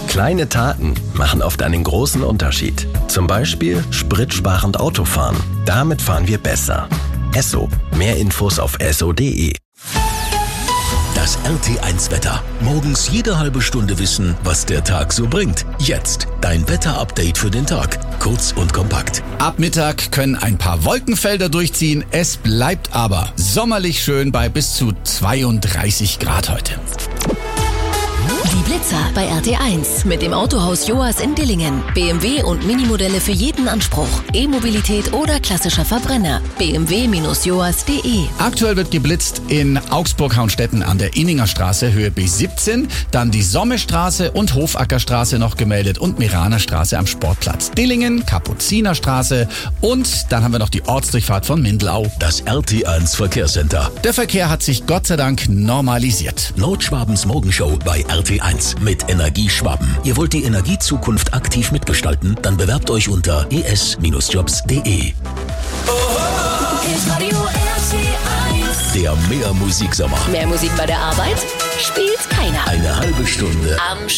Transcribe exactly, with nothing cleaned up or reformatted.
Kleine Taten machen oft einen großen Unterschied. Zum Beispiel spritsparend Autofahren. Damit fahren wir besser. Esso. Mehr Infos auf esso punkt de. Das R T eins Wetter. Morgens jede halbe Stunde wissen, was der Tag so bringt. Jetzt dein Wetter-Update für den Tag. Kurz und kompakt. Ab Mittag können ein paar Wolkenfelder durchziehen. Es bleibt aber sommerlich schön bei bis zu zweiunddreißig Grad heute. Die Blitzer bei R T eins mit dem Autohaus Joas in Dillingen. B M W und Minimodelle für jeden Anspruch. E-Mobilität oder klassischer Verbrenner. b m w Bindestrich joas punkt de. Aktuell wird geblitzt in Augsburg-Hauenstetten an der Inninger Straße, Höhe B siebzehn. Dann die Sommestraße und Hofackerstraße noch gemeldet und Meraner Straße am Sportplatz. Dillingen, Kapuzinerstraße und dann haben wir noch die Ortsdurchfahrt von Mindelau. Das R T eins Verkehrscenter. Der Verkehr hat sich Gott sei Dank normalisiert. Nordschwabens Morgenshow bei R T eins mit Energieschwaben. Ihr wollt die Energiezukunft aktiv mitgestalten? Dann bewerbt euch unter e s Bindestrich jobs punkt de. Der Mehr Musiksommer. Mehr Musik bei der Arbeit? Spielt keiner. Eine halbe Stunde Am